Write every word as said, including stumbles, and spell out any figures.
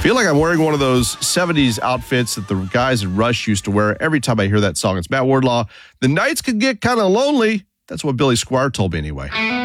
feel like I'm wearing one of those seventies outfits that the guys in Rush used to wear every time I hear that song. It's Matt Wardlaw. The nights can get kind of lonely. That's what Billy Squier told me anyway.